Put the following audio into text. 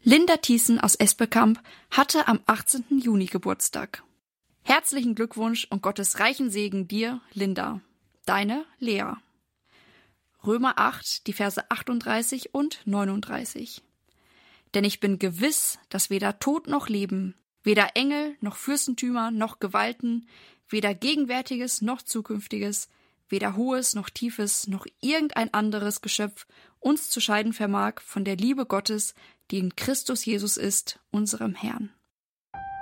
Linda Thiessen aus Esbekamp hatte am 18. Juni Geburtstag. Herzlichen Glückwunsch und Gottes reichen Segen dir, Linda. Deine Lea. Römer 8, die Verse 38 und 39. Denn ich bin gewiss, dass weder Tod noch Leben, weder Engel noch Fürstentümer noch Gewalten, weder Gegenwärtiges noch Zukünftiges, weder Hohes noch Tiefes noch irgendein anderes Geschöpf uns zu scheiden vermag von der Liebe Gottes, die in Christus Jesus ist, unserem Herrn.